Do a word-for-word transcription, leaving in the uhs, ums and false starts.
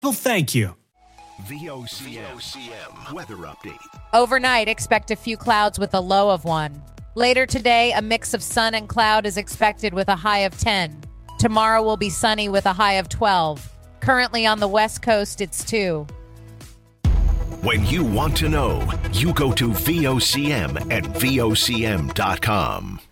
Well, thank you. V O C M weather update. Overnight, expect a few clouds with a low of one. Later today, a mix of sun and cloud is expected with a high of ten. Tomorrow will be sunny with a high of twelve. Currently on the West Coast, it's two. When you want to know, you go to V O C M at V O C M dot com.